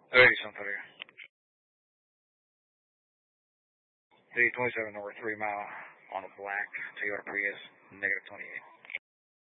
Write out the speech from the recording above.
87 for you. 327 over 3 mile on a black Toyota Prius, negative 28.